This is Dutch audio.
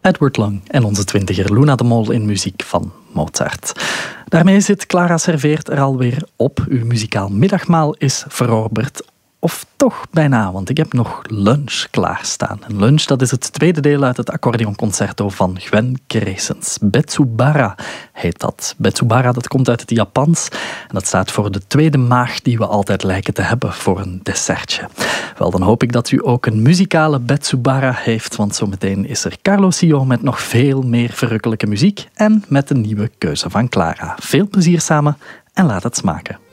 Edward Long en onze twintiger Luna de Mol in muziek van Mozart. Daarmee zit Clara Serveert er alweer op. Uw muzikaal middagmaal is verorberd. Of toch bijna, want ik heb nog lunch klaarstaan. En lunch, dat is het tweede deel uit het accordeonconcerto van Gwen Creessens. Betsubara heet dat. Betsubara, dat komt uit het Japans. En dat staat voor de tweede maag die we altijd lijken te hebben voor een dessertje. Wel, dan hoop ik dat u ook een muzikale Betsubara heeft, want zometeen is er Carlo Sio met nog veel meer verrukkelijke muziek en met een nieuwe keuze van Clara. Veel plezier samen en laat het smaken.